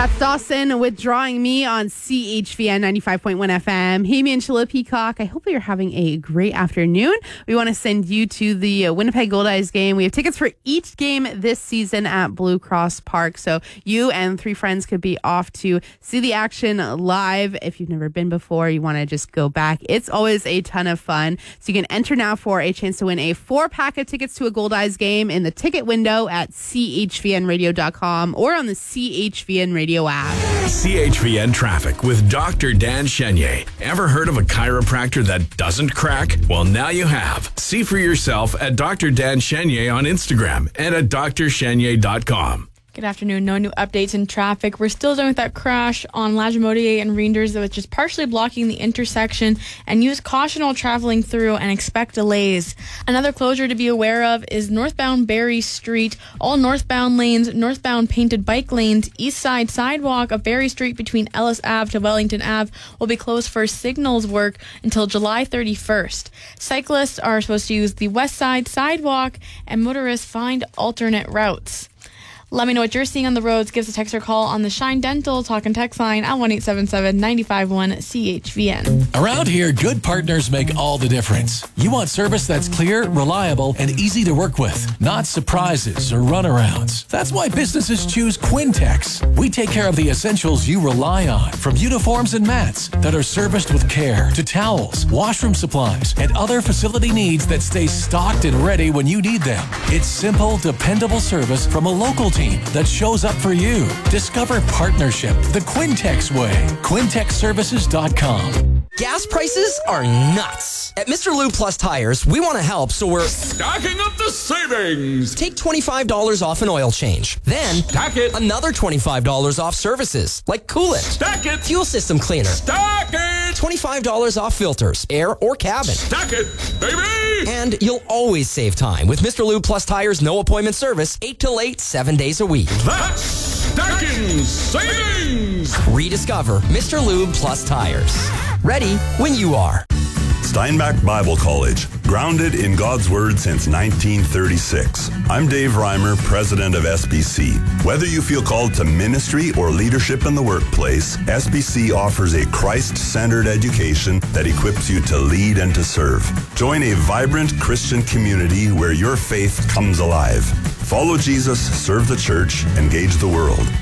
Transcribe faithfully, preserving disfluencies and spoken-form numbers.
That's Dawson withdrawing me on C H V N ninety-five point one F M. Hey, me and Sheila Peacock. I hope you're having a great afternoon. We want to send you to the uh, Winnipeg Goldeyes game. We have tickets for each game this season at Blue Cross Park. So you and three friends could be off to see the action live. If you've never been before, you want to just go back. It's always a ton of fun. So you can enter now for a chance to win a four pack of tickets to a Goldeyes game in the ticket window at C H V N radio dot com or on the C H V N radio app. C H V N Traffic with Doctor Dan Chenier. Ever heard of a chiropractor that doesn't crack? Well, now you have. See for yourself at Doctor Dan Chenier on Instagram and at D R chenier dot com. Good afternoon. No new updates in traffic. We're still dealing with that crash on Lagimodier and Reinders that was just partially blocking the intersection, and use caution while traveling through and expect delays. Another closure to be aware of is northbound Barrie Street. All northbound lanes, northbound painted bike lanes, east side sidewalk of Barrie Street between Ellis Avenue to Wellington Avenue will be closed for signals work until July thirty-first. Cyclists are supposed to use the west side sidewalk, and motorists find alternate routes. Let me know what you're seeing on the roads. Give us a text or call on the Shine Dental Talk and Text line at one eight seven seven, nine five one, C H V N. Around here, good partners make all the difference. You want service that's clear, reliable, and easy to work with, not surprises or runarounds. That's why businesses choose Quintex. We take care of the essentials you rely on, from uniforms and mats that are serviced with care to towels, washroom supplies, and other facility needs that stay stocked and ready when you need them. It's simple, dependable service from a local team that shows up for you. Discover partnership the Quintex way. Quintex services dot com. Gas prices are nuts. At Mister Lube Plus Tires, we want to help, so we're stacking up the savings. Take twenty-five dollars off an oil change. Then stack it. Another twenty-five dollars off services, like coolant. Stack it. Fuel system cleaner. Stack it. twenty-five dollars off filters, air or cabin. Stack it, baby. And you'll always save time with Mister Lube Plus Tires no appointment service, eight till eight, seven days a week. That's stacking savings. Rediscover Mister Lube Plus Tires. Ready when you are. Steinbach Bible College, grounded in God's Word since nineteen thirty-six. I'm Dave Reimer, president of S B C. Whether you feel called to ministry or leadership in the workplace, S B C offers a Christ-centered education that equips you to lead and to serve. Join a vibrant Christian community where your faith comes alive. Follow Jesus, serve the church, engage the world.